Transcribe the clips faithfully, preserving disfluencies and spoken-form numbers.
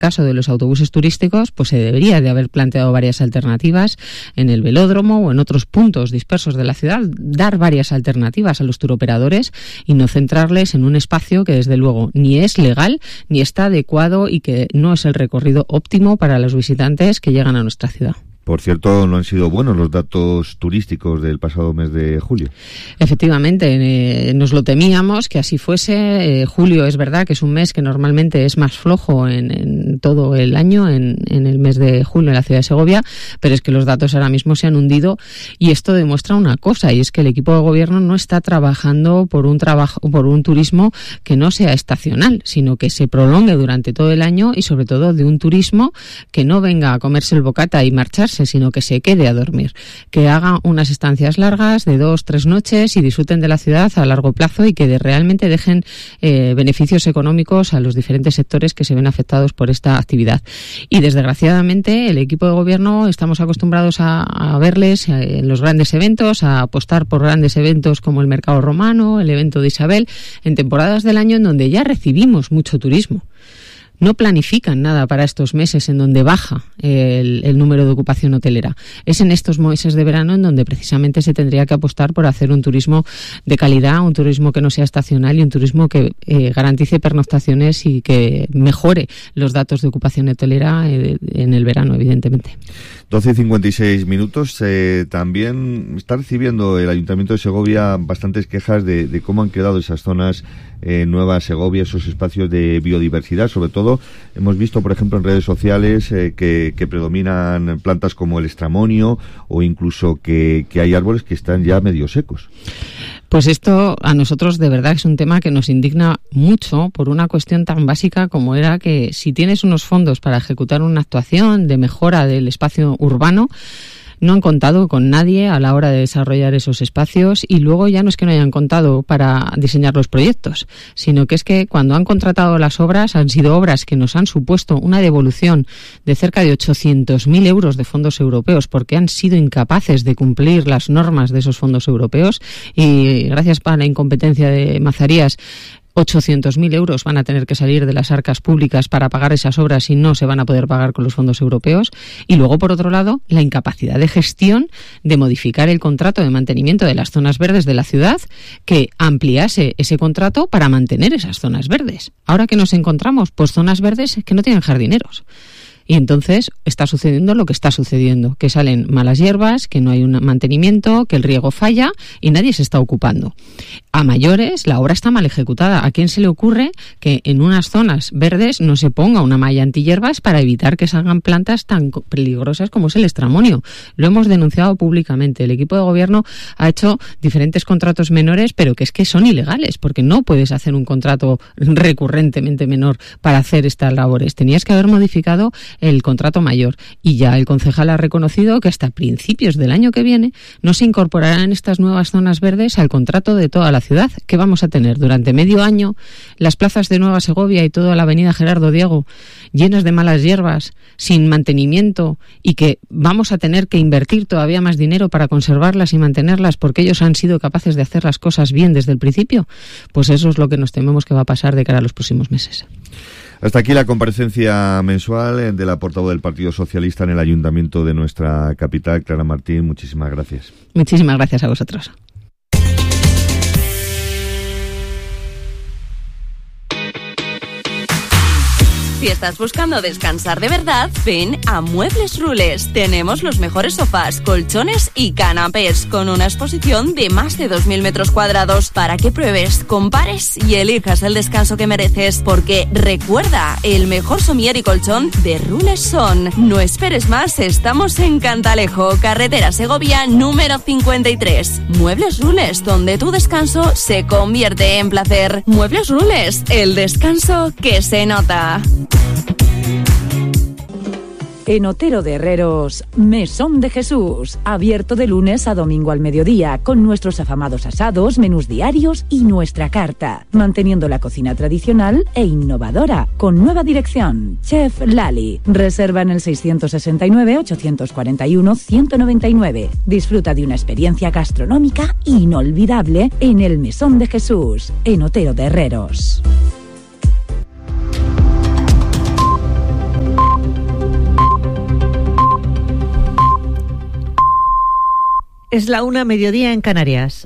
caso de los autobuses turísticos, pues se debería de haber planteado varias alternativas en el velódromo o en otros puntos dispersos de la ciudad, dar varias alternativas a los turoperadores y no centrarles en un espacio que desde luego ni es legal ni está adecuado y que no es el recorrido óptimo para los visitantes que llegan a nuestra ciudad. Por cierto, no han sido buenos los datos turísticos del pasado mes de julio. Efectivamente, eh, nos lo temíamos que así fuese. Eh, julio es verdad que es un mes que normalmente es más flojo en, en todo el año, en, en el mes de julio en la ciudad de Segovia, pero es que los datos ahora mismo se han hundido y esto demuestra una cosa, y es que el equipo de gobierno no está trabajando por un trabajo, por un turismo que no sea estacional, sino que se prolongue durante todo el año y sobre todo de un turismo que no venga a comerse el bocata y marcharse, sino que se quede a dormir, que haga unas estancias largas de dos, tres noches y disfruten de la ciudad a largo plazo y que de, realmente dejen eh, beneficios económicos a los diferentes sectores que se ven afectados por esta actividad. Y desgraciadamente el equipo de gobierno estamos acostumbrados a, a verles en los grandes eventos, a apostar por grandes eventos como el Mercado Romano, el evento de Isabel, en temporadas del año en donde ya recibimos mucho turismo. No planifican nada para estos meses en donde baja el, el número de ocupación hotelera. Es en estos meses de verano en donde precisamente se tendría que apostar por hacer un turismo de calidad, un turismo que no sea estacional y un turismo que eh, garantice pernoctaciones y que mejore los datos de ocupación hotelera eh, en el verano, evidentemente. doce y cincuenta y seis minutos. Eh, también está recibiendo el Ayuntamiento de Segovia bastantes quejas de, de cómo han quedado esas zonas eh, Nueva Segovia, esos espacios de biodiversidad. Sobre todo, hemos visto, por ejemplo, en redes sociales eh, que, que predominan plantas como el estramonio o incluso que, que hay árboles que están ya medio secos. Pues esto a nosotros de verdad es un tema que nos indigna mucho por una cuestión tan básica como era que si tienes unos fondos para ejecutar una actuación de mejora del espacio urbano, no han contado con nadie a la hora de desarrollar esos espacios y luego ya no es que no hayan contado para diseñar los proyectos, sino que es que cuando han contratado las obras han sido obras que nos han supuesto una devolución de cerca de ochocientos mil euros de fondos europeos porque han sido incapaces de cumplir las normas de esos fondos europeos y gracias a la incompetencia de Mazarías ochocientos mil euros van a tener que salir de las arcas públicas para pagar esas obras y no se van a poder pagar con los fondos europeos. Y luego, por otro lado, la incapacidad de gestión de modificar el contrato de mantenimiento de las zonas verdes de la ciudad, que ampliase ese contrato para mantener esas zonas verdes. Ahora que nos encontramos, pues zonas verdes que no tienen jardineros. Y entonces está sucediendo lo que está sucediendo, que salen malas hierbas, que no hay un mantenimiento, que el riego falla y nadie se está ocupando. A mayores, la obra está mal ejecutada. ¿A quién se le ocurre que en unas zonas verdes no se ponga una malla antihierbas para evitar que salgan plantas tan peligrosas como es el estramonio? Lo hemos denunciado públicamente. El equipo de gobierno ha hecho diferentes contratos menores, pero que es que son ilegales, porque no puedes hacer un contrato recurrentemente menor para hacer estas labores. Tenías que haber modificado el contrato mayor y ya el concejal ha reconocido que hasta principios del año que viene no se incorporarán estas nuevas zonas verdes al contrato de toda la ciudad. ¿Qué vamos a tener? Durante medio año las plazas de Nueva Segovia y toda la avenida Gerardo Diego llenas de malas hierbas, sin mantenimiento y que vamos a tener que invertir todavía más dinero para conservarlas y mantenerlas porque ellos han sido capaces de hacer las cosas bien desde el principio. Pues eso es lo que nos tememos que va a pasar de cara a los próximos meses. Hasta aquí la comparecencia mensual de la portavoz del Partido Socialista en el Ayuntamiento de nuestra capital, Clara Martín. Muchísimas gracias. Muchísimas gracias a vosotros. Si estás buscando descansar de verdad, ven a Muebles Rules. Tenemos los mejores sofás, colchones y canapés, con una exposición de más de dos mil metros cuadrados para que pruebes, compares y elijas el descanso que mereces. Porque recuerda, el mejor somier y colchón de Rules son. No esperes más, estamos en Cantalejo, carretera Segovia número cincuenta y tres. Muebles Rules, donde tu descanso se convierte en placer. Muebles Rules, el descanso que se nota. En Otero de Herreros, Mesón de Jesús, abierto de lunes a domingo al mediodía, con nuestros afamados asados, menús diarios y nuestra carta, manteniendo la cocina tradicional e innovadora, con nueva dirección, Chef Lali. Reserva en el seiscientos sesenta y nueve, ochocientos cuarenta y uno, ciento noventa y nueve. Disfruta de una experiencia gastronómica inolvidable en el Mesón de Jesús, en Otero de Herreros. Es la una, mediodía en Canarias.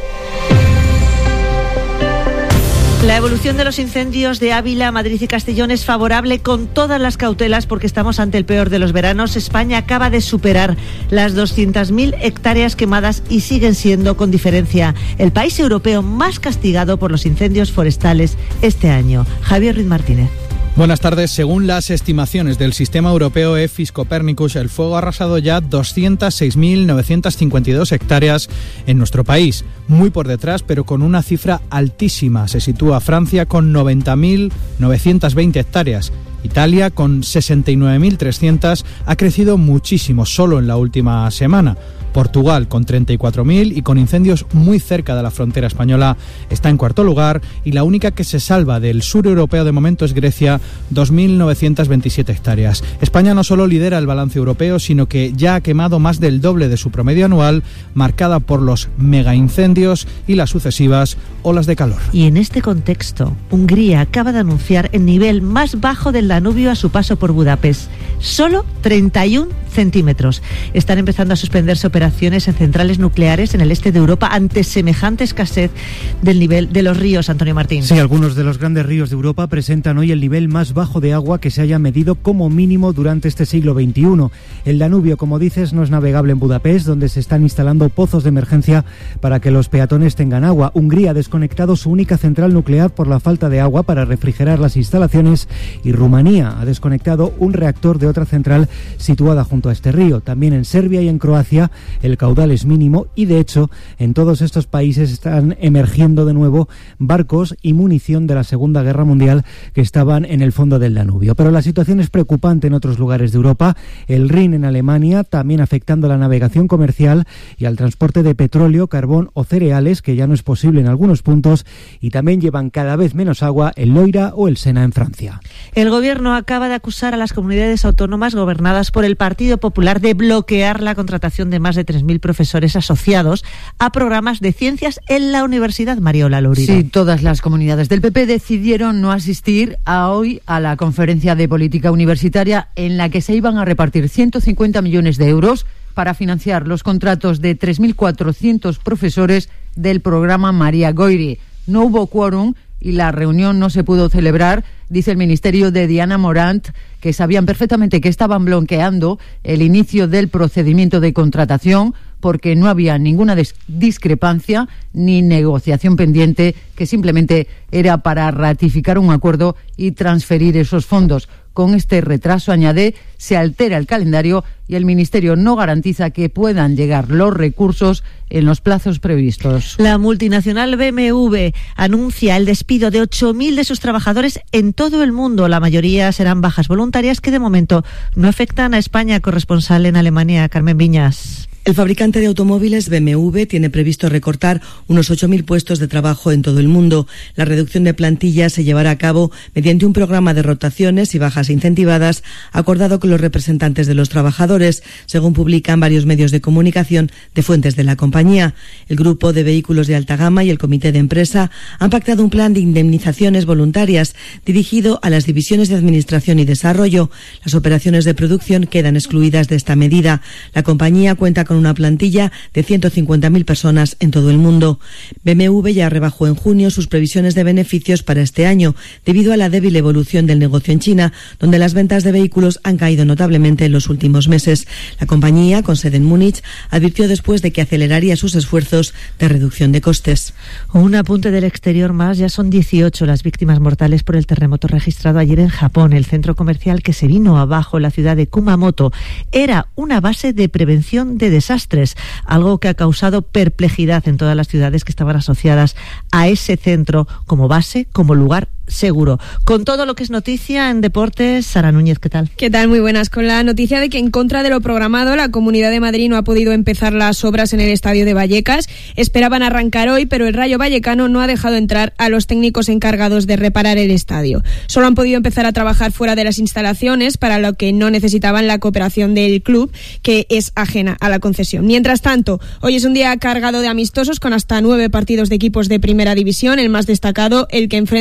La evolución de los incendios de Ávila, Madrid y Castellón es favorable con todas las cautelas porque estamos ante el peor de los veranos. España acaba de superar las doscientas mil hectáreas quemadas y siguen siendo, con diferencia, el país europeo más castigado por los incendios forestales este año. Javier Ruiz Martínez. Buenas tardes. Según las estimaciones del sistema europeo EFIS Copernicus, el fuego ha arrasado ya doscientas seis mil novecientas cincuenta y dos hectáreas en nuestro país. Muy por detrás, pero con una cifra altísima. Se sitúa Francia con noventa mil novecientas veinte hectáreas. Italia, con sesenta y nueve mil trescientas, ha crecido muchísimo solo en la última semana. Portugal, con treinta y cuatro mil y con incendios muy cerca de la frontera española, está en cuarto lugar, y la única que se salva del sur europeo de momento es Grecia, dos mil novecientas veintisiete hectáreas. España no solo lidera el balance europeo, sino que ya ha quemado más del doble de su promedio anual, marcada por los megaincendios y las sucesivas olas de calor. Y en este contexto, Hungría acaba de anunciar el nivel más bajo del Danubio a su paso por Budapest. Solo treinta y un centímetros. Están empezando a suspenderse operaciones en centrales nucleares en el este de Europa ante semejante escasez del nivel de los ríos, Antonio Martín. Sí, algunos de los grandes ríos de Europa presentan hoy el nivel más bajo de agua que se haya medido como mínimo durante este siglo veintiuno. El Danubio, como dices, no es navegable en Budapest, donde se están instalando pozos de emergencia para que los peatones tengan agua. Hungría ha desconectado su única central nuclear por la falta de agua para refrigerar las instalaciones, y Rumanía ha desconectado un reactor de otra central situada junto a este río. También en Serbia y en Croacia el caudal es mínimo, y de hecho en todos estos países están emergiendo de nuevo barcos y munición de la Segunda Guerra Mundial que estaban en el fondo del Danubio. Pero la situación es preocupante en otros lugares de Europa. El Rin en Alemania, también afectando a la navegación comercial y al transporte de petróleo, carbón o cereales, que ya no es posible en algunos puntos, y también llevan cada vez menos agua el Loira o el Sena en Francia. El gobierno acaba de acusar a las comunidades autónomas gobernadas por el Partido Popular de bloquear la contratación de más de tres mil profesores asociados a programas de ciencias en la Universidad Mariola Lourido. Sí, todas las comunidades del P P decidieron no asistir a hoy a la conferencia de política universitaria en la que se iban a repartir ciento cincuenta millones de euros para financiar los contratos de tres mil cuatrocientos profesores del programa María Goiri. No hubo quórum y la reunión no se pudo celebrar, dice el ministerio de Diana Morant, que sabían perfectamente que estaban bloqueando el inicio del procedimiento de contratación porque no había ninguna discrepancia ni negociación pendiente, que simplemente era para ratificar un acuerdo y transferir esos fondos. Con este retraso, añade, se altera el calendario y el Ministerio no garantiza que puedan llegar los recursos en los plazos previstos. La multinacional B M W anuncia el despido de ocho mil de sus trabajadores en todo el mundo. La mayoría serán bajas voluntarias que de momento no afectan a España. Corresponsal en Alemania, Carmen Viñas. El fabricante de automóviles B M W tiene previsto recortar unos ocho mil puestos de trabajo en todo el mundo. La reducción de plantilla se llevará a cabo mediante un programa de rotaciones y bajas incentivadas acordado con los representantes de los trabajadores, según publican varios medios de comunicación de fuentes de la compañía. El grupo de vehículos de alta gama y el comité de empresa han pactado un plan de indemnizaciones voluntarias dirigido a las divisiones de administración y desarrollo. Las operaciones de producción quedan excluidas de esta medida. La compañía cuenta con con una plantilla de ciento cincuenta mil personas en todo el mundo. B M W ya rebajó en junio sus previsiones de beneficios para este año, debido a la débil evolución del negocio en China, donde las ventas de vehículos han caído notablemente en los últimos meses. La compañía, con sede en Múnich, advirtió después de que aceleraría sus esfuerzos de reducción de costes. Un apunte del exterior más, ya son dieciocho las víctimas mortales por el terremoto registrado ayer en Japón. El centro comercial que se vino abajo en la ciudad de Kumamoto era una base de prevención de desastres, algo que ha causado perplejidad en todas las ciudades que estaban asociadas a ese centro como base, como lugar seguro. Con todo lo que es noticia en deportes, Sara Núñez, ¿qué tal? ¿Qué tal? Muy buenas. Con la noticia de que en contra de lo programado, la Comunidad de Madrid no ha podido empezar las obras en el estadio de Vallecas. Esperaban arrancar hoy, pero el Rayo Vallecano no ha dejado entrar a los técnicos encargados de reparar el estadio. Solo han podido empezar a trabajar fuera de las instalaciones, para lo que no necesitaban la cooperación del club, que es ajena a la concesión. Mientras tanto, hoy es un día cargado de amistosos con hasta nueve partidos de equipos de primera división. El más destacado, el que enfrenta al Atlético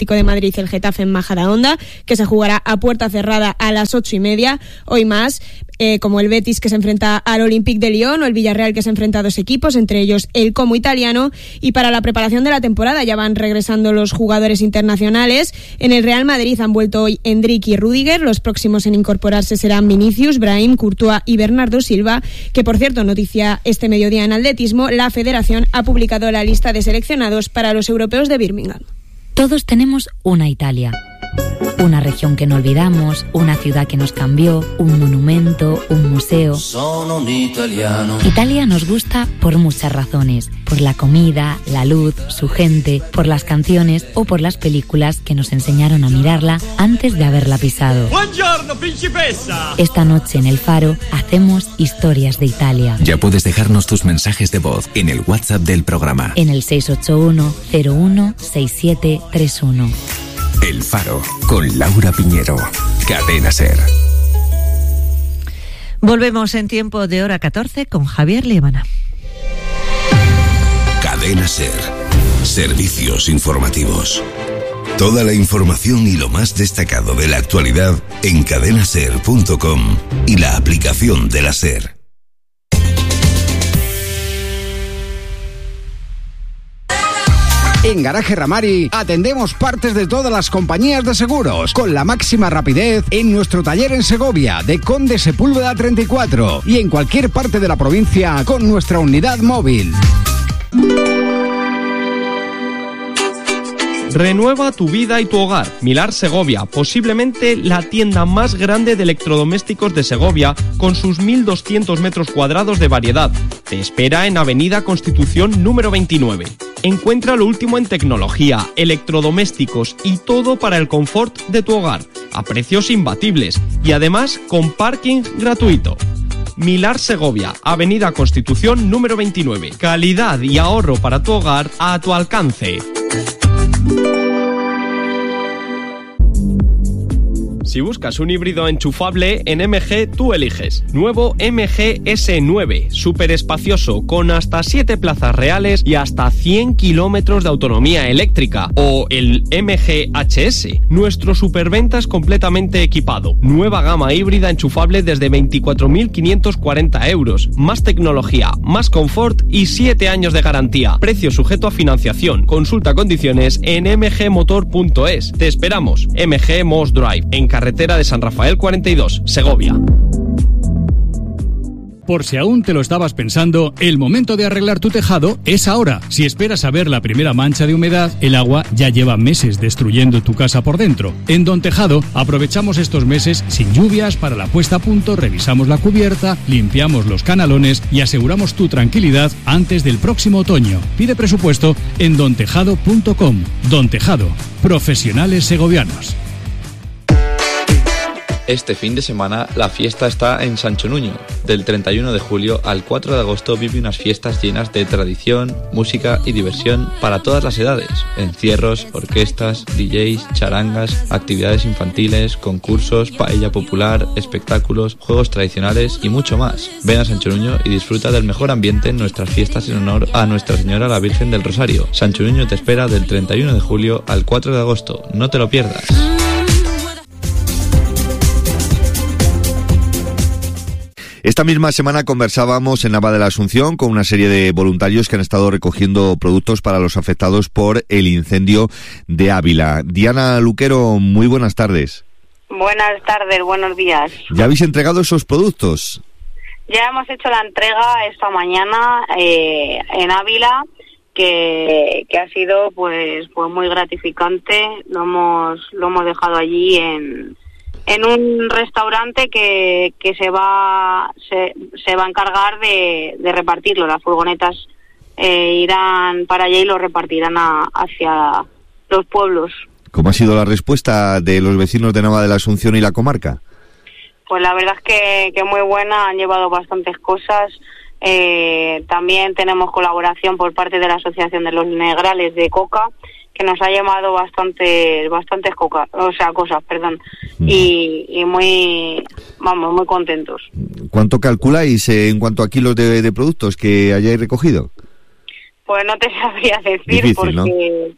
Atlético de Madrid, el Getafe en Majadahonda, que se jugará a puerta cerrada a las ocho y media. Hoy más, eh, como el Betis, que se enfrenta al Olympique de Lyon, o el Villarreal, que se enfrenta a dos equipos, entre ellos el Como italiano. Y para la preparación de la temporada ya van regresando los jugadores internacionales. En el Real Madrid han vuelto hoy Endrick y Rüdiger. Los próximos en incorporarse serán Vinicius, Brahim, Courtois y Bernardo Silva, que por cierto, noticia este mediodía en atletismo, la Federación ha publicado la lista de seleccionados para los europeos de Birmingham. Todos tenemos una Italia. Una región que no olvidamos, una ciudad que nos cambió, un monumento, un museo. Sono un italiano. Italia nos gusta por muchas razones. Por la comida, la luz, su gente, por las canciones o por las películas que nos enseñaron a mirarla antes de haberla pisado. Buongiorno, principessa. Esta noche en El Faro hacemos historias de Italia. Ya puedes dejarnos tus mensajes de voz en el WhatsApp del programa. En el seis ocho uno cero uno seis siete tres uno. El Faro, con Laura Piñero. Cadena SER. Volvemos en tiempo de hora catorce con Javier Líbana. Cadena SER. Servicios informativos. Toda la información y lo más destacado de la actualidad en cadena ser punto com y la aplicación de la SER. En Garaje Ramari atendemos partes de todas las compañías de seguros con la máxima rapidez en nuestro taller en Segovia de Conde Sepúlveda treinta y cuatro y en cualquier parte de la provincia con nuestra unidad móvil. Renueva tu vida y tu hogar. Milar Segovia, posiblemente la tienda más grande de electrodomésticos de Segovia, con sus mil doscientos metros cuadrados de variedad. Te espera en Avenida Constitución número veintinueve. Encuentra lo último en tecnología, electrodomésticos y todo para el confort de tu hogar, a precios imbatibles y además con parking gratuito. Milar Segovia, Avenida Constitución número veintinueve. Calidad y ahorro para tu hogar a tu alcance. Si buscas un híbrido enchufable, en M G tú eliges. Nuevo M G S nueve, súper espacioso, con hasta siete plazas reales y hasta cien kilómetros de autonomía eléctrica. O el M G H S, nuestro superventas completamente equipado. Nueva gama híbrida enchufable desde veinticuatro mil quinientos cuarenta euros. Más tecnología, más confort y siete años de garantía. Precio sujeto a financiación. Consulta condiciones en m g motor punto es. Te esperamos. M G Moss Drive, en carretera de San Rafael cuarenta y dos, Segovia. Por si aún te lo estabas pensando, el momento de arreglar tu tejado es ahora. Si esperas a ver la primera mancha de humedad, el agua ya lleva meses destruyendo tu casa por dentro. En Don Tejado aprovechamos estos meses sin lluvias para la puesta a punto, revisamos la cubierta, limpiamos los canalones y aseguramos tu tranquilidad antes del próximo otoño. Pide presupuesto en don tejado punto com. Don Tejado, profesionales segovianos. Este fin de semana la fiesta está en Sancho Nuño. Del treinta y uno de julio al cuatro de agosto vive unas fiestas llenas de tradición, música y diversión para todas las edades. Encierros, orquestas, D Js, charangas, actividades infantiles, concursos, paella popular, espectáculos, juegos tradicionales y mucho más. Ven a Sancho Nuño y disfruta del mejor ambiente en nuestras fiestas en honor a Nuestra Señora la Virgen del Rosario. Sancho Nuño te espera del treinta y uno de julio al cuatro de agosto. No te lo pierdas. Esta misma semana conversábamos en Nava de la Asunción con una serie de voluntarios que han estado recogiendo productos para los afectados por el incendio de Ávila. Diana Luquero, muy buenas tardes. Buenas tardes, buenos días. ¿Ya habéis entregado esos productos? Ya hemos hecho la entrega esta mañana eh, en Ávila, que, que ha sido pues pues muy gratificante. Lo hemos lo hemos dejado allí en en un restaurante que, que se va se, se va a encargar de, de repartirlo. Las furgonetas eh, irán para allá y lo repartirán a, hacia los pueblos. ¿Cómo ha sido la respuesta de los vecinos de Nava de la Asunción y la comarca? Pues la verdad es que, que muy buena, han llevado bastantes cosas. Eh, también tenemos colaboración por parte de la Asociación de los Negrales de Coca, que nos ha llamado bastante, bastantes coca, o sea, cosas, perdón, y, y muy, vamos, muy contentos. ¿Cuánto calculáis eh, en cuanto a kilos de, de productos que hayáis recogido? Pues no te sabría decir, Difícil, porque, ¿no?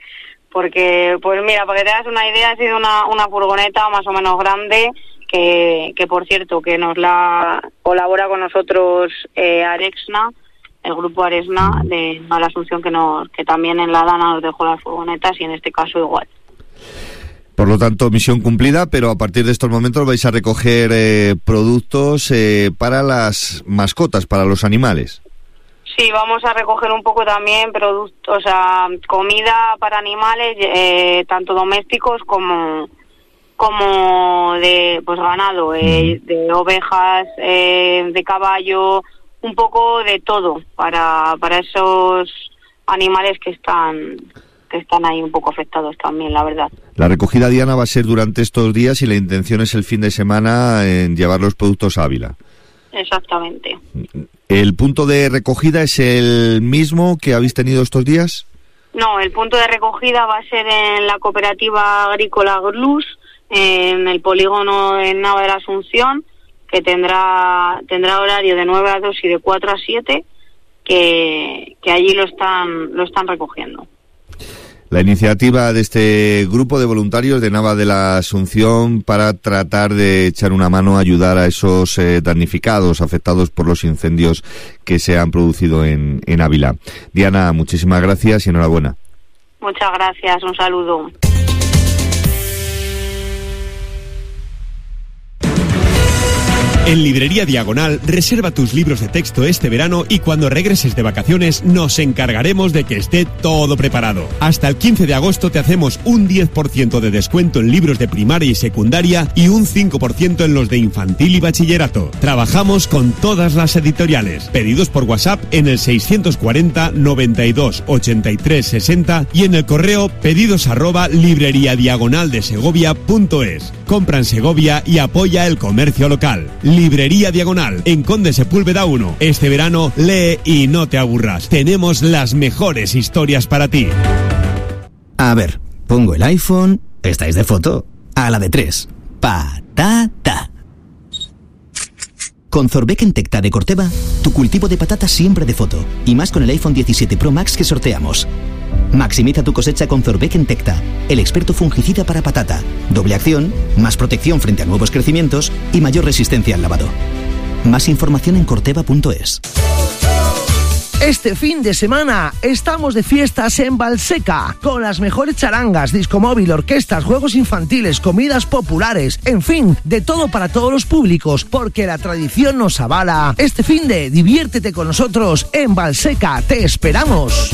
porque, pues mira, para que te das una idea, ha sido una, una furgoneta más o menos grande, que, que por cierto, que nos la colabora con nosotros eh, Arexna, el grupo Aresna de la Asunción, que nos que también en la Dana nos dejó las furgonetas, y en este caso igual. Por lo tanto, misión cumplida, pero a partir de estos momentos vais a recoger eh, productos eh, para las mascotas, para los animales. Sí, vamos a recoger un poco también productos, o sea, comida para animales, eh, tanto domésticos como como de pues ganado, eh, de ovejas, eh, de caballo, un poco de todo para para esos animales que están que están ahí un poco afectados también, la verdad. La recogida, Diana, va a ser durante estos días y la intención es el fin de semana en llevar los productos a Ávila. Exactamente. ¿El punto de recogida es el mismo que habéis tenido estos días? No, el punto de recogida va a ser en la cooperativa agrícola Glus, en el polígono en Nava de la Asunción, que tendrá tendrá horario de nueve a dos y de cuatro a siete, que, que allí lo están lo están recogiendo. La iniciativa de este grupo de voluntarios de Nava de la Asunción para tratar de echar una mano a ayudar a esos eh, damnificados, afectados por los incendios que se han producido en, en Ávila. Diana, muchísimas gracias y enhorabuena. Muchas gracias, un saludo. En Librería Diagonal, reserva tus libros de texto este verano y cuando regreses de vacaciones nos encargaremos de que esté todo preparado. Hasta el quince de agosto te hacemos un diez por ciento de descuento en libros de primaria y secundaria y un cinco por ciento en los de infantil y bachillerato. Trabajamos con todas las editoriales. Pedidos por WhatsApp en el seiscientos cuarenta, noventa y dos, ochenta y tres, sesenta y en el correo pedidos arroba libreriadiagonaldesegovia.es. Compra en Segovia y apoya el comercio local. Librería Diagonal, en Conde Sepúlveda uno. Este verano lee y no te aburras. Tenemos las mejores historias para ti. A ver, pongo el iPhone. ¿Estáis de foto? A la de tres. Patata. Con Zorbeck Tecta de Corteva, tu cultivo de patatas siempre de foto. Y más con el iPhone diecisiete Pro Max que sorteamos. Maximiza tu cosecha con Zorbeck Tecta, el experto fungicida para patata. Doble acción, más protección frente a nuevos crecimientos y mayor resistencia al lavado. Más información en corteva punto es. Este fin de semana estamos de fiestas en Valseca, con las mejores charangas, disco móvil, orquestas, juegos infantiles, comidas populares, en fin, de todo para todos los públicos, porque la tradición nos avala. Este fin de diviértete con nosotros en Valseca, te esperamos.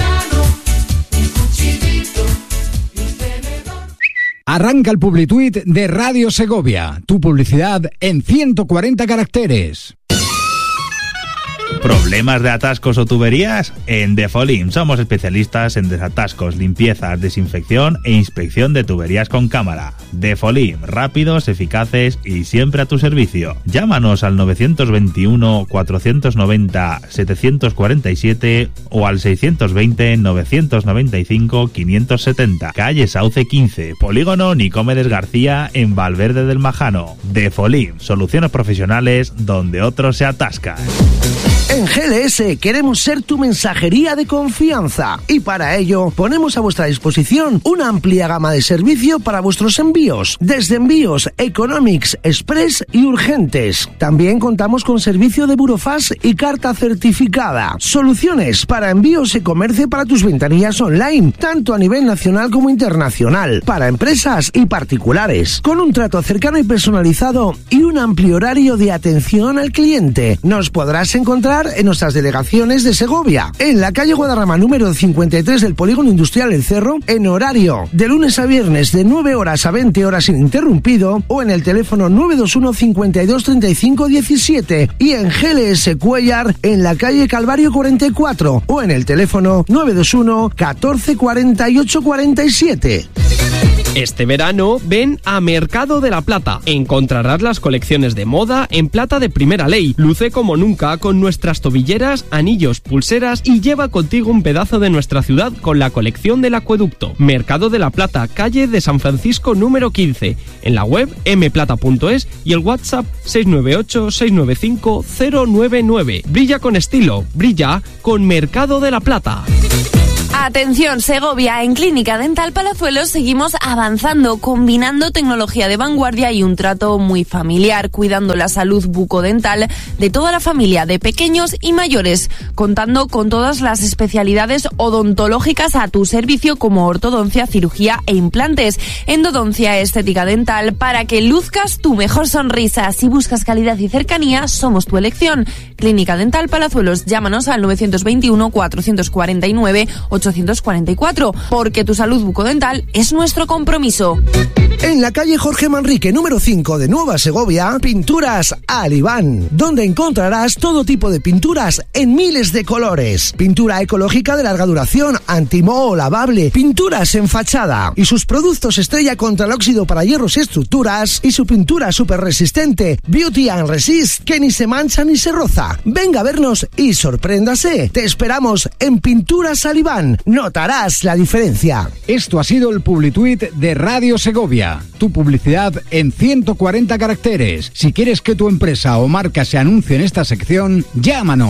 Arranca el Publituit de Radio Segovia, tu publicidad en ciento cuarenta caracteres. ¿Problemas de atascos o tuberías? En Defolim somos especialistas en desatascos, limpiezas, desinfección e inspección de tuberías con cámara. Defolim, rápidos, eficaces y siempre a tu servicio. Llámanos al novecientos veintiuno, cuatrocientos noventa, setecientos cuarenta y siete o al seiscientos veinte, novecientos noventa y cinco, quinientos setenta. Calle Sauce quince, Polígono Nicomedes García en Valverde del Majano. Defolim, soluciones profesionales donde otros se atascan. En G L S queremos ser tu mensajería de confianza y para ello ponemos a vuestra disposición una amplia gama de servicio para vuestros envíos, desde envíos economics, express y urgentes. También contamos con servicio de burofax y carta certificada. Soluciones para envíos y comercio para tus ventanillas online, tanto a nivel nacional como internacional, para empresas y particulares, con un trato cercano y personalizado y un amplio horario de atención al cliente. Nos podrás encontrar en nuestras delegaciones de Segovia, en la calle Guadarrama número cincuenta y tres del Polígono Industrial El Cerro, en horario de lunes a viernes de nueve horas a veinte horas ininterrumpido, o en el teléfono nueve dos uno, cincuenta y dos, treinta y cinco, diecisiete, y en G L S Cuellar en la calle Calvario cuarenta y cuatro, o en el teléfono nueve dos uno, catorce, cuarenta y ocho, cuarenta y siete. Este verano ven a Mercado de la Plata. Encontrarás las colecciones de moda en plata de primera ley. Luce como nunca con nuestras tobilleras, anillos, pulseras y lleva contigo un pedazo de nuestra ciudad con la colección del acueducto. Mercado de la Plata, calle de San Francisco número quince. En la web eme plata punto es y el WhatsApp seis nueve ocho, seis nueve cinco, cero nueve nueve. Brilla con estilo, brilla con Mercado de la Plata. Atención, Segovia, en Clínica Dental Palazuelos seguimos avanzando, combinando tecnología de vanguardia y un trato muy familiar, cuidando la salud bucodental de toda la familia, de pequeños y mayores, contando con todas las especialidades odontológicas a tu servicio, como ortodoncia, cirugía e implantes, endodoncia, estética dental, para que luzcas tu mejor sonrisa. Si buscas calidad y cercanía, somos tu elección. Clínica Dental Palazuelos, llámanos al nueve dos uno, cuatro cuatro nueve, ocho cuatro cuatro, porque tu salud bucodental es nuestro compromiso. En la calle Jorge Manrique, número cinco de Nueva Segovia, Pinturas Alibán, donde encontrarás todo tipo de pinturas en miles de colores. Pintura ecológica de larga duración, antimoho, lavable, pinturas en fachada y sus productos estrella contra el óxido para hierros y estructuras, y su pintura súper resistente, Beauty and Resist, que ni se mancha ni se roza. Venga a vernos y sorpréndase. Te esperamos en Pinturas Alibán. Notarás la diferencia. Esto ha sido el Publituit de Radio Segovia. Tu publicidad en ciento cuarenta caracteres. Si quieres que tu empresa o marca se anuncie en esta sección, llámanos.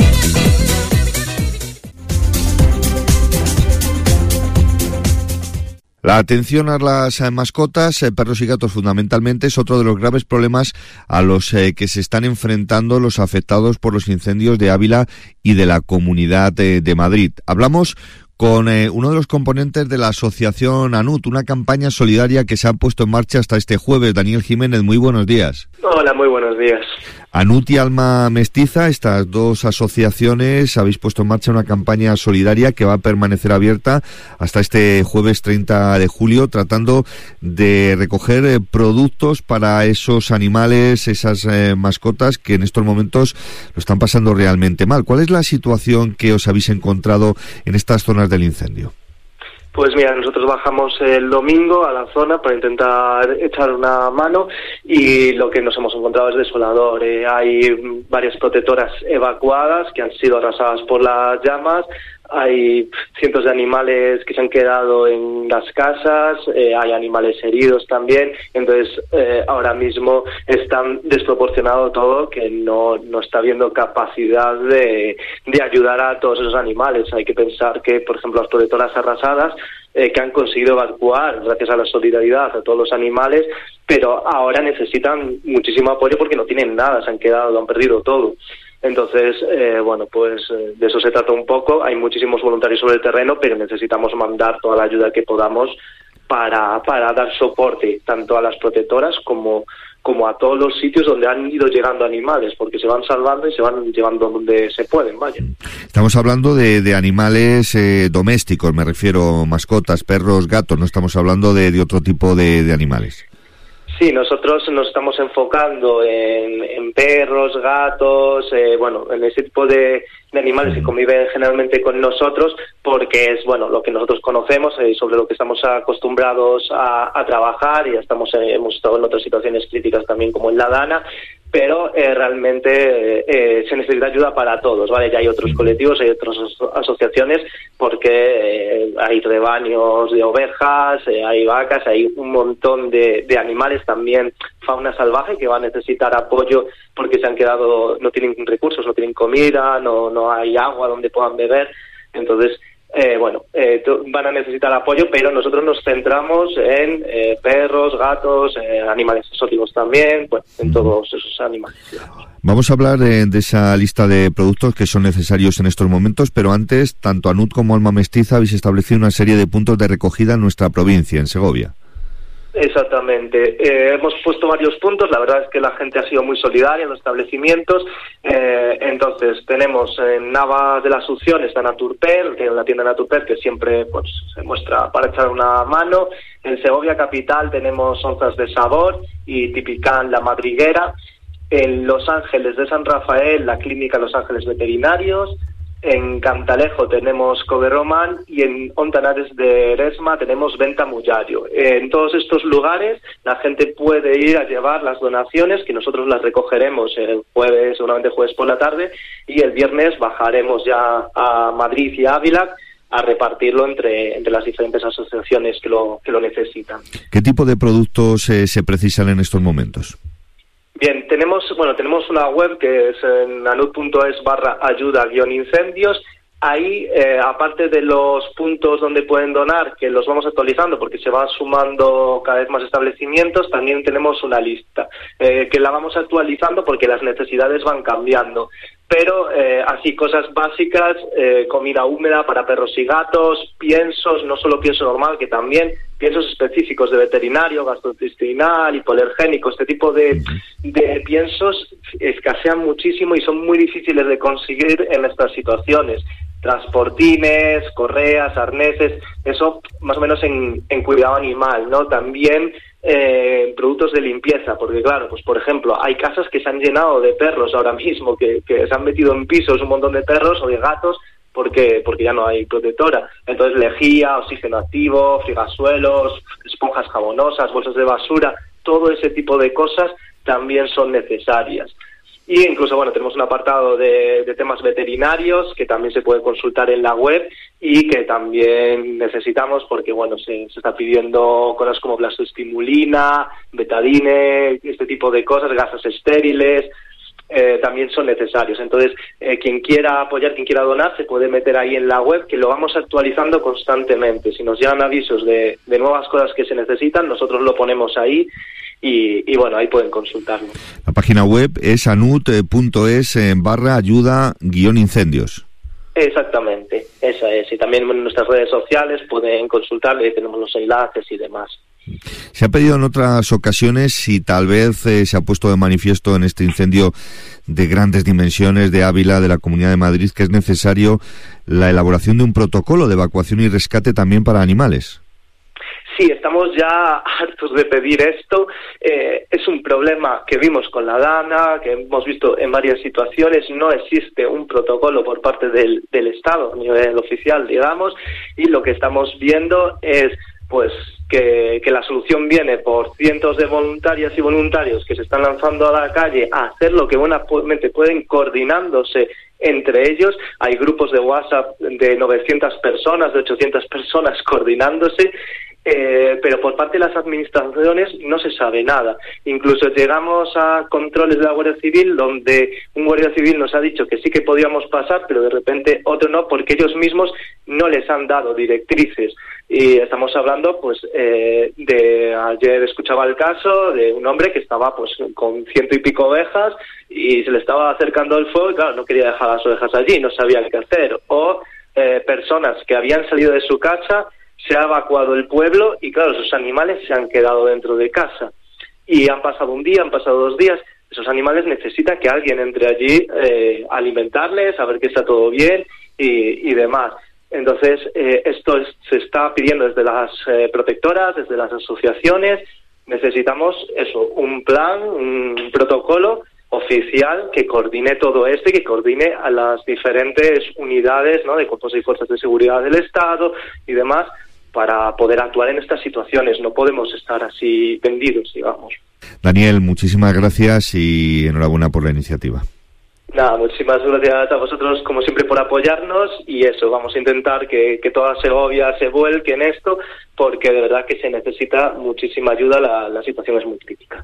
La atención a las eh, mascotas, eh, perros y gatos fundamentalmente, es otro de los graves problemas a los eh, que se están enfrentando los afectados por los incendios de Ávila y de la Comunidad eh, de Madrid. Hablamos con eh, uno de los componentes de la asociación ANUT, una campaña solidaria que se ha puesto en marcha hasta este jueves. Daniel Jiménez, muy buenos días. Hola, muy buenos días. ANUT y Alma Mestiza, estas dos asociaciones, habéis puesto en marcha una campaña solidaria que va a permanecer abierta hasta este jueves treinta de julio, tratando de recoger eh, productos para esos animales, esas eh, mascotas que en estos momentos lo están pasando realmente mal. ¿Cuál es la situación que os habéis encontrado en estas zonas del incendio? Pues mira, nosotros bajamos el domingo a la zona para intentar echar una mano y lo que nos hemos encontrado es desolador. Eh, hay varias protectoras evacuadas que han sido arrasadas por las llamas. Hay cientos de animales que se han quedado en las casas, eh, hay animales heridos también, entonces eh, ahora mismo es tan desproporcionado todo que no, no está habiendo capacidad de, de ayudar a todos esos animales. Hay que pensar que, por ejemplo, las protectoras arrasadas eh, que han conseguido evacuar gracias a la solidaridad a todos los animales, pero ahora necesitan muchísimo apoyo porque no tienen nada, se han quedado, lo han perdido todo. Entonces, eh, bueno, pues eh, de eso se trata un poco. Hay muchísimos voluntarios sobre el terreno, pero necesitamos mandar toda la ayuda que podamos para, para dar soporte tanto a las protectoras como, como a todos los sitios donde han ido llegando animales, porque se van salvando y se van llevando donde se pueden, vaya. Estamos hablando de, de animales eh, domésticos, me refiero, mascotas, perros, gatos, no estamos hablando de, de otro tipo de, de animales. Sí, nosotros nos estamos enfocando en, en perros, gatos, eh, bueno, en ese tipo de, de animales que conviven generalmente con nosotros, porque es, bueno, lo que nosotros conocemos, eh, sobre lo que estamos acostumbrados a, a trabajar, y ya estamos, eh, hemos estado en otras situaciones críticas también, como en la Dana, pero eh, realmente eh, eh, se necesita ayuda para todos, ¿vale? Ya hay otros colectivos, hay otras aso- asociaciones, porque eh, hay rebaños de ovejas, eh, hay vacas, hay un montón de, de animales, también fauna salvaje, que va a necesitar apoyo porque se han quedado, no tienen recursos, no tienen comida, no, no hay agua donde puedan beber. Entonces, Eh, bueno, eh, van a necesitar apoyo, pero nosotros nos centramos en eh, perros, gatos, eh, animales exóticos también, bueno, en todos esos animales. Vamos a hablar de, de esa lista de productos que son necesarios en estos momentos, pero antes, tanto ANUT como Alma Mestiza habéis establecido una serie de puntos de recogida en nuestra provincia, en Segovia. Exactamente. Eh, hemos puesto varios puntos. La verdad es que la gente ha sido muy solidaria en los establecimientos. Eh, entonces, tenemos en Navas de la Asunción, está Naturper, que es la tienda Naturper, que siempre pues se muestra para echar una mano. En Segovia Capital tenemos Onzas de Sabor y Tipicán La Madriguera. En Los Ángeles de San Rafael, la Clínica Los Ángeles Veterinarios. En Cantalejo tenemos Coveroman y en Ontanares de Eresma tenemos Venta Mullario. En todos estos lugares la gente puede ir a llevar las donaciones, que nosotros las recogeremos el jueves, seguramente jueves por la tarde, y el viernes bajaremos ya a Madrid y Ávila a repartirlo entre, entre las diferentes asociaciones que lo, que lo necesitan. ¿Qué tipo de productos eh, se precisan en estos momentos? Bien, tenemos bueno tenemos una web que es en anut punto es barra ayuda guión incendios, Ahí, eh, aparte de los puntos donde pueden donar, que los vamos actualizando porque se van sumando cada vez más establecimientos, también tenemos una lista eh, que la vamos actualizando porque las necesidades van cambiando. Pero eh, así cosas básicas, eh, comida húmeda para perros y gatos, piensos, no solo pienso normal, que también piensos específicos de veterinario, gastrointestinal, hipoalergénico, este tipo de, de piensos escasean muchísimo y son muy difíciles de conseguir en estas situaciones. Transportines, correas, arneses, eso más o menos en, en cuidado animal, ¿no? También eh, productos de limpieza, porque claro, pues por ejemplo, hay casas que se han llenado de perros ahora mismo, que, que se han metido en pisos un montón de perros o de gatos, porque porque ya no hay protectora. Entonces lejía, oxígeno activo, frigasuelos, esponjas jabonosas, bolsas de basura, todo ese tipo de cosas también son necesarias. Y incluso, bueno, tenemos un apartado de, de temas veterinarios que también se puede consultar en la web y que también necesitamos porque, bueno, se, se está pidiendo cosas como blastoestimulina, betadine, este tipo de cosas, gasas estériles, eh, también son necesarios. Entonces, eh, quien quiera apoyar, quien quiera donar, se puede meter ahí en la web, que lo vamos actualizando constantemente. Si nos llegan avisos de, de nuevas cosas que se necesitan, nosotros lo ponemos ahí. Y, y bueno, ahí pueden consultarlo. La página web es anut punto es eh, barra ayuda guión incendios. Exactamente, esa es. Y también en nuestras redes sociales pueden consultarlo y tenemos los enlaces y demás. Se ha pedido en otras ocasiones y tal vez eh, se ha puesto de manifiesto en este incendio de grandes dimensiones de Ávila, de la Comunidad de Madrid, que es necesario la elaboración de un protocolo de evacuación y rescate también para animales. Sí, estamos ya hartos de pedir esto. Eh, es un problema que vimos con la Dana, que hemos visto en varias situaciones. No existe un protocolo por parte del, del Estado, a nivel oficial, digamos, y lo que estamos viendo es pues que, que la solución viene por cientos de voluntarias y voluntarios que se están lanzando a la calle a hacer lo que buenamente pueden coordinándose entre ellos. Hay grupos de WhatsApp de novecientas personas, de ochocientas personas coordinándose. Eh, pero por parte de las administraciones no se sabe nada. Incluso llegamos a controles de la Guardia Civil donde un guardia civil nos ha dicho que sí que podíamos pasar, pero de repente otro no, porque ellos mismos no les han dado directrices. Y estamos hablando, pues, eh, de ayer escuchaba el caso de un hombre que estaba, pues, con ciento y pico ovejas y se le estaba acercando el fuego y, claro, no quería dejar las ovejas allí, no sabía qué hacer. O eh, personas que habían salido de su casa, se ha evacuado el pueblo y, claro, sus animales se han quedado dentro de casa. Y han pasado un día, han pasado dos días. Esos animales necesitan que alguien entre allí eh, a alimentarles, a ver que está todo bien y, y demás. Entonces, eh, esto es, se está pidiendo desde las eh, protectoras, desde las asociaciones. Necesitamos eso, un plan, un protocolo oficial que coordine todo esto y que coordine a las diferentes unidades, ¿no?, de cuerpos y fuerzas de seguridad del Estado y demás, para poder actuar en estas situaciones. No podemos estar así vendidos, digamos. Daniel, muchísimas gracias y enhorabuena por la iniciativa. Nada, muchísimas gracias a vosotros, como siempre, por apoyarnos, y eso, vamos a intentar que, que toda Segovia se vuelque en esto, porque de verdad que se necesita muchísima ayuda, la, la situación es muy crítica.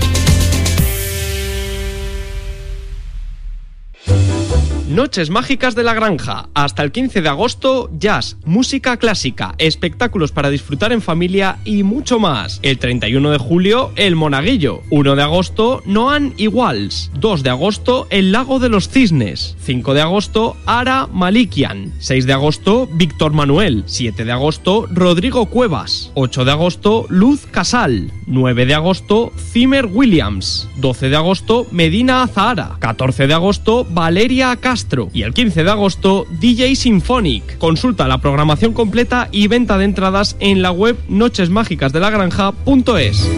Noches Mágicas de la Granja. Hasta el quince de agosto, jazz, música clásica, espectáculos para disfrutar en familia y mucho más. El treinta y uno de julio, El Monaguillo. uno de agosto, Noan Iguals. dos de agosto, El Lago de los Cisnes. cinco de agosto, Ara Malikian. seis de agosto, Víctor Manuel. siete de agosto, Rodrigo Cuevas. ocho de agosto, Luz Casal. nueve de agosto, Zimmer Williams. doce de agosto, Medina Azahara. catorce de agosto, Valeria Castro. Y el quince de agosto, D J Symphonic. Consulta la programación completa y venta de entradas en la web noches mágicas de la granja punto es.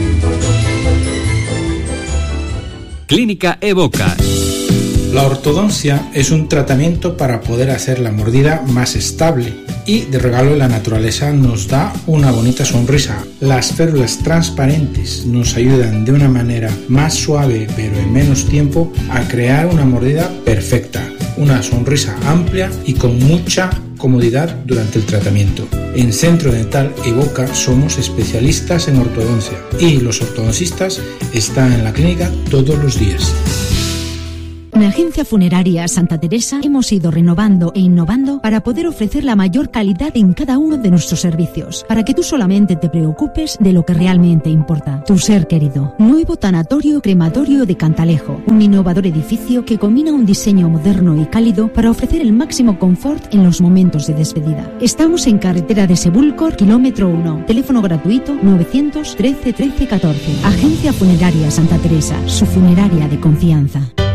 Clínica Evocas. La ortodoncia es un tratamiento para poder hacer la mordida más estable y de regalo la naturaleza nos da una bonita sonrisa. Las férulas transparentes nos ayudan de una manera más suave pero en menos tiempo a crear una mordida perfecta, una sonrisa amplia y con mucha comodidad durante el tratamiento. En Centro Dental Evoca somos especialistas en ortodoncia y los ortodoncistas están en la clínica todos los días. En Agencia Funeraria Santa Teresa hemos ido renovando e innovando para poder ofrecer la mayor calidad en cada uno de nuestros servicios, para que tú solamente te preocupes de lo que realmente importa, tu ser querido. Nuevo tanatorio crematorio de Cantalejo, un innovador edificio que combina un diseño moderno y cálido para ofrecer el máximo confort en los momentos de despedida. Estamos en carretera de Sebúlcor, kilómetro uno. Teléfono gratuito novecientos trece trece catorce. Agencia Funeraria Santa Teresa, su funeraria de confianza.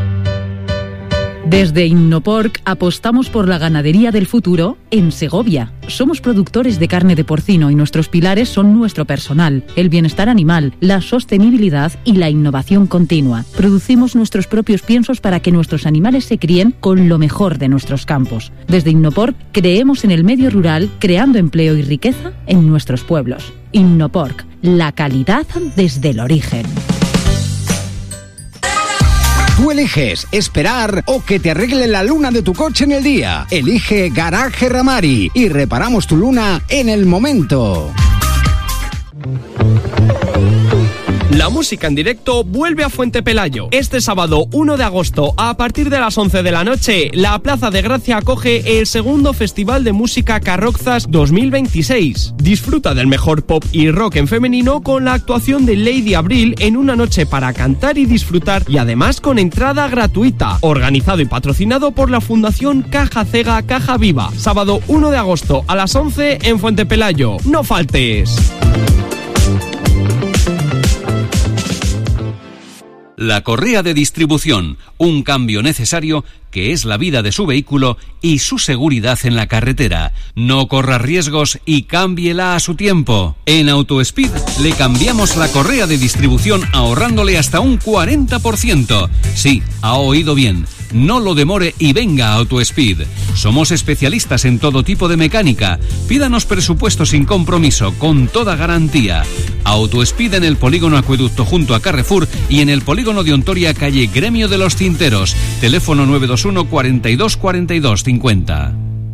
Desde Innoporc apostamos por la ganadería del futuro en Segovia. Somos productores de carne de porcino y nuestros pilares son nuestro personal, el bienestar animal, la sostenibilidad y la innovación continua. Producimos nuestros propios piensos para que nuestros animales se críen con lo mejor de nuestros campos. Desde Innoporc creemos en el medio rural, creando empleo y riqueza en nuestros pueblos. Innoporc, la calidad desde el origen. Tú eliges esperar o que te arregle la luna de tu coche en el día. Elige Garaje Ramari y reparamos tu luna en el momento. La música en directo vuelve a Fuente Pelayo. Este sábado uno de agosto, a partir de las once de la noche, la Plaza de Gracia acoge el segundo Festival de Música Carrozas dos mil veintiséis. Disfruta del mejor pop y rock en femenino con la actuación de Lady Abril en una noche para cantar y disfrutar, y además con entrada gratuita. Organizado y patrocinado por la Fundación Caja Cega Caja Viva. Sábado uno de agosto a las once en Fuente Pelayo. ¡No faltes! La Correa de Distribución, un cambio necesario que es la vida de su vehículo y su seguridad en la carretera. No corra riesgos y cámbiela a su tiempo. En AutoSpeed le cambiamos la correa de distribución ahorrándole hasta un cuarenta por ciento. Sí, ha oído bien. No lo demore y venga a AutoSpeed. Somos especialistas en todo tipo de mecánica. Pídanos presupuesto sin compromiso, con toda garantía. AutoSpeed en el polígono Acueducto junto a Carrefour y en el polígono de Ontoria, calle Gremio de los Cinteros. Teléfono nueve dos uno, cuarenta y dos, cuarenta y dos, cincuenta.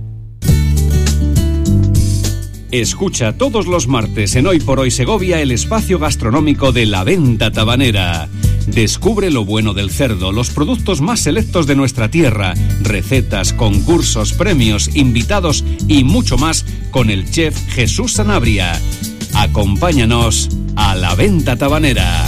Escucha todos los martes en Hoy por Hoy Segovia el espacio gastronómico de La Venta Tabanera. Descubre lo bueno del cerdo, los productos más selectos de nuestra tierra, recetas, concursos, premios, invitados y mucho más con el chef Jesús Sanabria. Acompáñanos a La Venta Tabanera.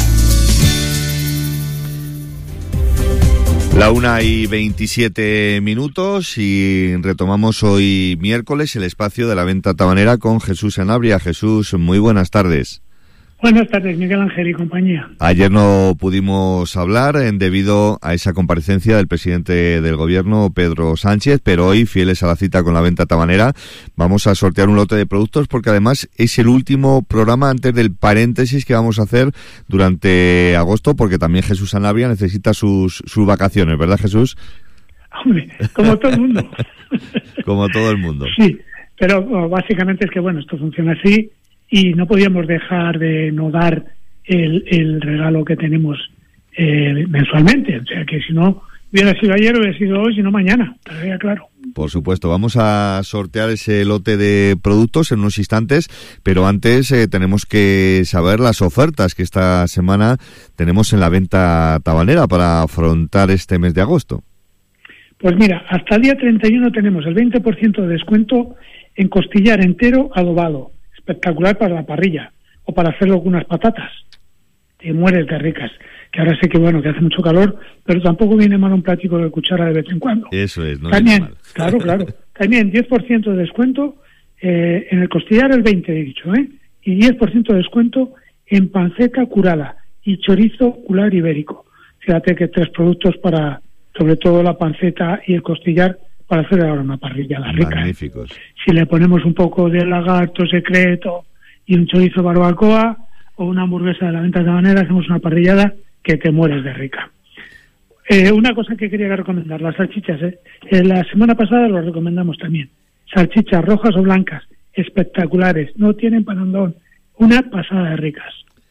La una y veintisiete minutos y retomamos hoy miércoles el espacio de La Venta Tabanera con Jesús Sanabria. Jesús, muy buenas tardes. Buenas tardes, Miguel Ángel y compañía. Ayer no pudimos hablar en debido a esa comparecencia del presidente del gobierno, Pedro Sánchez, pero hoy, fieles a la cita con La Venta Tabanera, vamos a sortear un lote de productos porque además es el último programa antes del paréntesis que vamos a hacer durante agosto, porque también Jesús Sanabria necesita sus, sus vacaciones, ¿verdad, Jesús? Hombre, como todo el mundo. Como todo el mundo. Sí, pero oh, básicamente es que, bueno, esto funciona así. Y no podíamos dejar de no dar el, el regalo que tenemos eh, mensualmente. O sea, que si no hubiera sido ayer, hubiera sido hoy, si no mañana. Estaría claro. Por supuesto, vamos a sortear ese lote de productos en unos instantes, pero antes eh, tenemos que saber las ofertas que esta semana tenemos en La Venta Tabanera para afrontar este mes de agosto. Pues mira, hasta el día treinta y uno tenemos el veinte por ciento de descuento en costillar entero adobado. Espectacular para la parrilla o para hacerlo con unas patatas. Te mueres de ricas. Que ahora sé que bueno, que hace mucho calor, pero tampoco viene mal un platico de cuchara de vez en cuando. Eso es, no También, viene mal. Claro, claro. También diez por ciento de descuento eh, en el costillar, el veinte por ciento he dicho, ¿eh? Y diez por ciento de descuento en panceta curada y chorizo cular ibérico. Fíjate que tres productos para, sobre todo la panceta y el costillar, para hacer ahora una parrilla la rica. Magníficos. ¿Eh? Si le ponemos un poco de lagarto secreto y un chorizo barbacoa o una hamburguesa de La Venta Tabanera, hacemos una parrillada que te mueres de rica. Eh, una cosa que quería recomendar, las salchichas. ¿eh? Eh, la semana pasada lo recomendamos también. Salchichas rojas o blancas, espectaculares, no tienen parandón, una pasada de ricas.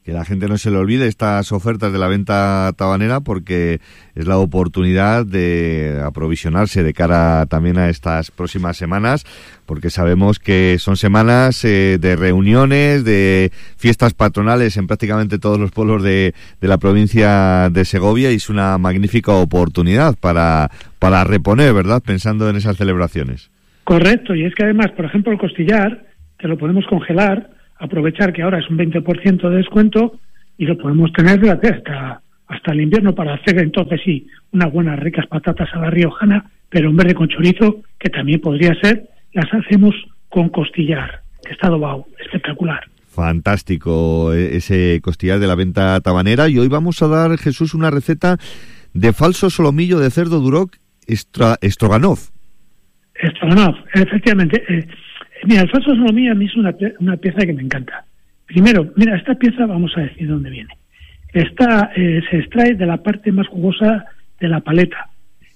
que la gente no se le olvide estas ofertas de la venta tabanera, porque es la oportunidad de aprovisionarse de cara también a estas próximas semanas, porque sabemos que son semanas eh, de reuniones, de fiestas patronales en prácticamente todos los pueblos de, de la provincia de Segovia, y es una magnífica oportunidad para, para reponer, ¿verdad?, pensando en esas celebraciones. Correcto, y es que además, por ejemplo, el costillar, que lo podemos congelar, aprovechar que ahora es un veinte por ciento de descuento, y lo podemos tener hasta, hasta el invierno para hacer entonces sí unas buenas ricas patatas a la riojana, pero en vez de con chorizo, que también podría ser, las hacemos con costillar, que está adobado, espectacular. Fantástico ese costillar de la venta tabanera. Y hoy vamos a dar, Jesús, una receta de falso solomillo de cerdo duroc estra, Stroganov. Stroganov, efectivamente. Eh, mira, el falso solomillo a mí es una, una pieza que me encanta. Primero, mira, esta pieza vamos a decir dónde viene. Esta eh, se extrae de la parte más jugosa de la paleta,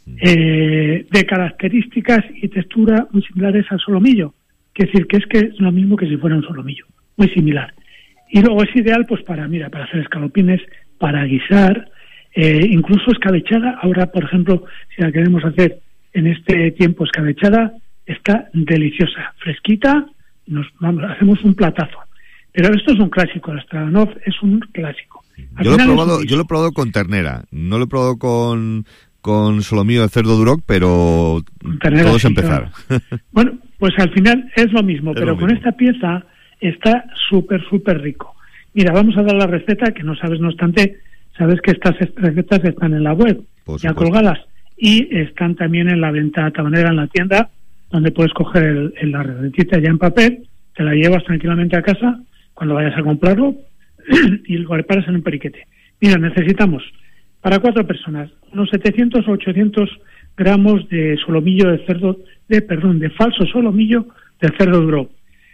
eh, de características y textura muy similares al solomillo. Es decir, que es que es lo mismo que si fuera un solomillo, muy similar. Y luego es ideal, pues para, mira, para hacer escalopines, para guisar, eh, incluso escabechada. Ahora, por ejemplo, si la queremos hacer en este tiempo escabechada, está deliciosa, fresquita, nos vamos, hacemos un platazo. Pero esto es un clásico, el Stroganov es un clásico. Al yo lo he probado, un... yo lo he probado con ternera, no lo he probado con con solomillo de cerdo duroc, pero ternera, todo es sí, empezar. Claro. Bueno, pues al final es lo mismo, es pero lo mismo. Con esta pieza está súper, súper rico. Mira, vamos a dar la receta, que no sabes, no obstante, sabes que estas recetas están en la web, Por ya supuesto. colgadas, y están también en la venta tabanera en la tienda, donde puedes coger el, el, la recetita ya en papel, te la llevas tranquilamente a casa cuando vayas a comprarlo y lo preparas en un periquete. Mira, necesitamos para cuatro personas unos setecientos o ochocientos gramos de solomillo de cerdo, de perdón, de falso solomillo de cerdo duro,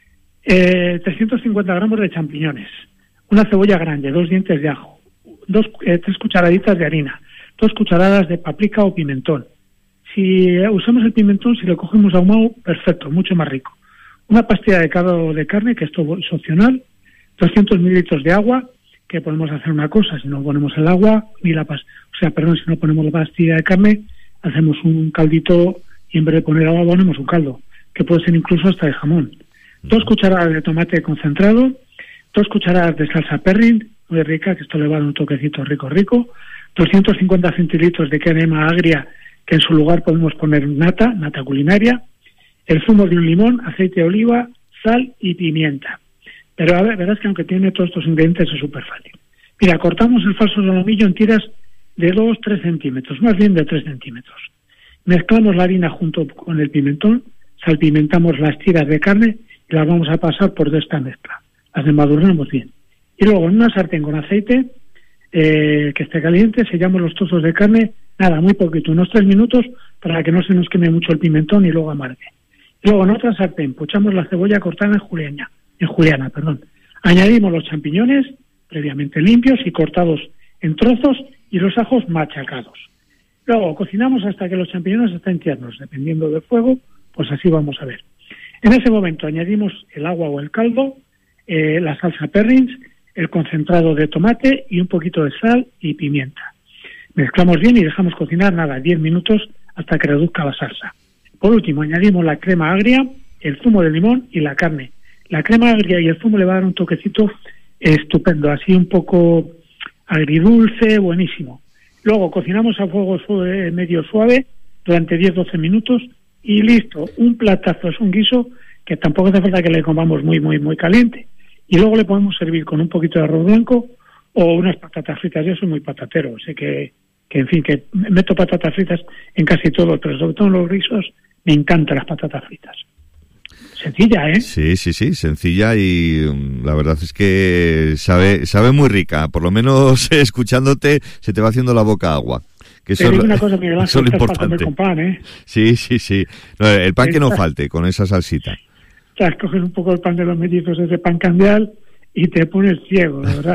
eh, trescientos cincuenta gramos de champiñones, una cebolla grande, dos dientes de ajo, dos, eh, tres cucharaditas de harina, dos cucharadas de paprika o pimentón. Si usamos el pimentón, si lo cogemos ahumado, perfecto, mucho más rico. Una pastilla de caldo de carne, que esto es opcional, doscientos mililitros de agua, que podemos hacer una cosa, si no ponemos el agua, ni la pas o sea, perdón, si no ponemos la pastilla de carne, hacemos un caldito y en vez de poner agua ponemos un caldo, que puede ser incluso hasta de jamón. Dos cucharadas de tomate concentrado, dos cucharadas de salsa Perrin, muy rica, que esto le va a dar un toquecito rico, rico, doscientos cincuenta centilitros de crema agria, que en su lugar podemos poner nata, nata culinaria, el zumo de un limón, aceite de oliva, sal y pimienta. Pero a ver, verás que aunque tiene todos estos ingredientes es súper fácil. Mira, cortamos el falso solomillo en tiras de dos a tres centímetros, más bien de tres centímetros. Mezclamos la harina junto con el pimentón, salpimentamos las tiras de carne y las vamos a pasar por esta mezcla. Las embadurnamos bien. Y luego en una sartén con aceite eh, que esté caliente, sellamos los trozos de carne, nada, muy poquito, unos tres minutos para que no se nos queme mucho el pimentón y luego amargue. Y luego en otra sartén pochamos la cebolla cortada en juliana, en juliana, perdón. Añadimos los champiñones previamente limpios y cortados en trozos y los ajos machacados. Luego cocinamos hasta que los champiñones estén tiernos, dependiendo del fuego, pues así vamos a ver. En ese momento añadimos el agua o el caldo, eh, la salsa Perrins, el concentrado de tomate y un poquito de sal y pimienta. Mezclamos bien y dejamos cocinar nada, diez minutos hasta que reduzca la salsa. Por último, añadimos la crema agria, el zumo de limón y la carne. La crema agria y el zumo le va a dar un toquecito estupendo, así un poco agridulce, buenísimo. Luego cocinamos a fuego suave, medio suave durante diez a doce minutos y listo, un platazo, es un guiso que tampoco hace falta que le comamos muy, muy, muy caliente. Y luego le podemos servir con un poquito de arroz blanco o unas patatas fritas. Yo soy muy patatero, sé que, que en fin, que meto patatas fritas en casi todo, pero sobre todo en los guisos me encantan las patatas fritas. Sencilla, ¿eh? Sí, sí, sí, sencilla y um, la verdad es que sabe sabe muy rica. Por lo menos escuchándote se te va haciendo la boca agua. Que Te eso, digo una cosa, Miguel Ángel, eso es lo estás para comer importante. con pan, ¿eh? Sí, sí, sí. No, el pan que no Estás- falte, con esa salsita. O sea, coges un poco el pan de los mellizos, ese pan cambial, y te pones ciego, de verdad.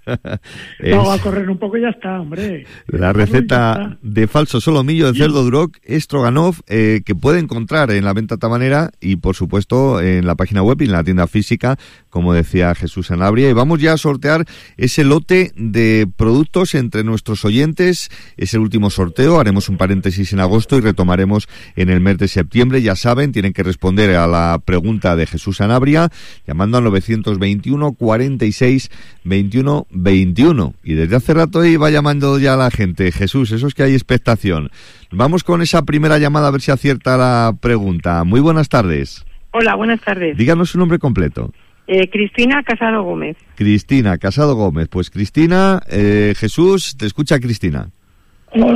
No, a correr un poco y ya está, hombre. La receta de falso solomillo de cerdo Duroc Stroganov, eh, que puede encontrar en la venta tabanera y, por supuesto, en la página web y en la tienda física, como decía Jesús Sanabria. Y vamos ya a sortear ese lote de productos entre nuestros oyentes. Es el último sorteo, haremos un paréntesis en agosto y retomaremos en el mes de septiembre. Ya saben, tienen que responder a la pregunta de Jesús Sanabria llamando al novecientos veintiuno cuarenta y seis veintiuno veintiuno. Y desde hace rato iba llamando ya a la gente. Jesús, eso es que hay expectación. Vamos con esa primera llamada a ver si acierta la pregunta. Muy buenas tardes. Hola, buenas tardes. Díganos su nombre completo. Eh, Cristina Casado Gómez. Cristina Casado Gómez. Pues Cristina, eh, Jesús, te escucha Cristina.